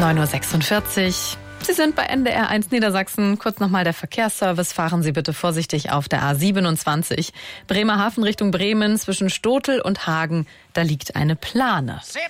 9:46 Uhr. Sie sind bei NDR1 Niedersachsen. Kurz nochmal der Verkehrsservice. Fahren Sie bitte vorsichtig auf der A27. Bremerhaven Richtung Bremen zwischen Stotel und Hagen. Da liegt eine Plane.